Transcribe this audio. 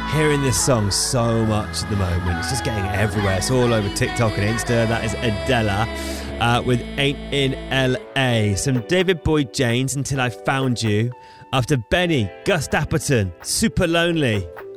Hearing this song so much at the moment. It's just getting everywhere. It's all over TikTok and Insta. That is Adela with Ain't in LA. Some David Boyd James, Until I Found You. After Benny, Gus Dapperton, Super Lonely.